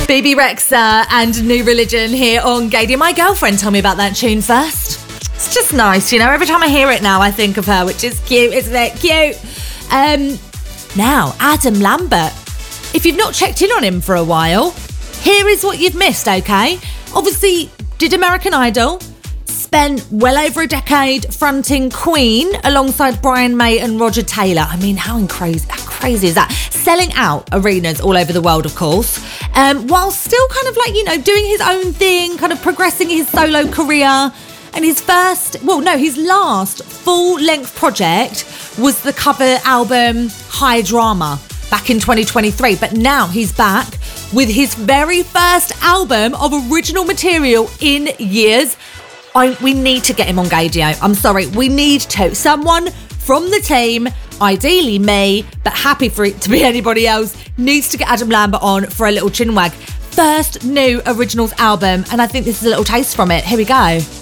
BB Rexa and New Religion here on Gaydio. My girlfriend told me about that tune first. It's just nice, you know. Every time I hear it now, I think of her, which is cute, isn't it? Cute. Now, Adam Lambert. If you've not checked in on him for a while, here is what you've missed, okay? Obviously, did American Idol, spent well over a decade fronting Queen alongside Brian May and Roger Taylor. I mean, how crazy is that? Selling out arenas all over the world, of course, while still kind of like, you know, doing his own thing, kind of progressing his solo career. And his last full-length project was the cover album High Drama back in 2023. But now he's back with his very first album of original material in years. We need to get him on Gaydio. I'm sorry, we need to. Someone from the team, ideally me, but happy for it to be anybody else, needs to get Adam Lambert on for a little chinwag. First new originals album, and I think this is a little taste from it. Here we go.